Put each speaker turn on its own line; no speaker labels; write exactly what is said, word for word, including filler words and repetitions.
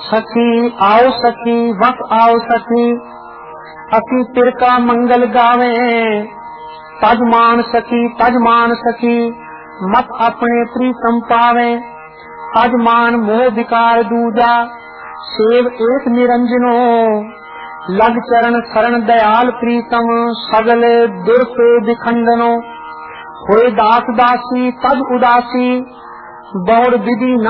सखी आओ सखी वस आओ सखी, असी तिर का मंगल गावे। तज मान सखी तज मान सखी, मत अपने प्रीतम पावे। तज मान मोह विकार दूजा, सेव एक निरंजनो। लग चरण शरण दयाल प्रीतम, सगल दुर्फ दिखंडनो। होए दास दासी तज उदासी, बौर विधि